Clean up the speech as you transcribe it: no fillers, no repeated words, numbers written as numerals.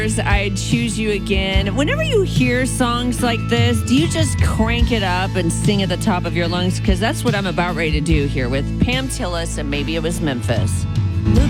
I'd Choose You Again. Whenever you hear songs like this, do you just crank it up and sing at the top of your lungs? Because that's what I'm about ready to do here with Pam Tillis and Maybe It Was Memphis. Luke